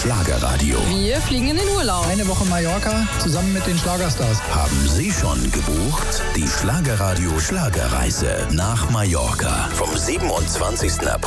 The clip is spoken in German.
Schlagerradio. Wir fliegen in den Urlaub. Eine Woche Mallorca zusammen mit den Schlagerstars. Haben Sie schon gebucht? Die Schlagerradio Schlagerreise nach Mallorca vom 27. April